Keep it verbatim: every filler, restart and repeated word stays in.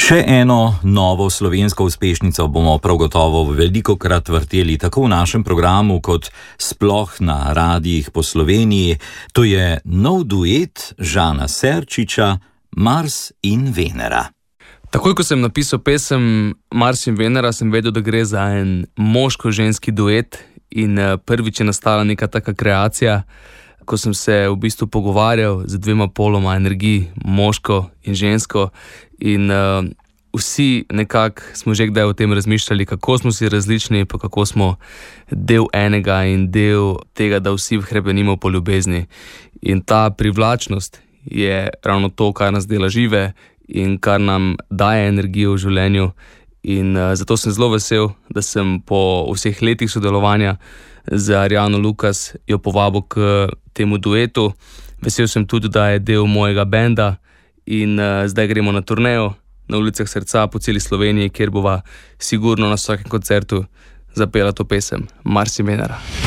Še eno novo slovensko uspešnico bomo prav gotovo velikokrat vrteli tako v našem programu kot sploh na radijih po Sloveniji. To je nov duet Žana Serčiča Mars in Venera. Takoj, ko sem napisal pesem Mars in Venera, sem vedel, da gre za en moško-ženski duet in prvič je nastala neka taka kreacija, ko sem se v bistvu pogovarjal z dvema poloma energij, moško in žensko. In uh, vsi nekako smo že kdaj o tem razmišljali, kako smo si različni, pa kako smo del enega in del tega, da vsi hrepenimo po ljubezni. In ta privlačnost je ravno to, kar nas dela žive in kar nam daje energijo v življenju. In uh, zato sem zelo vesel, da sem po vseh letih sodelovanja z Arjano Lukas jo povabil k temu duetu. Vesel sem tudi, da je del mojega benda. In uh, zdaj gremo na turnejo na ulicah srca po celi Sloveniji, kjer bova sigurno na vsakem koncertu zapela to pesem Mars in Venera.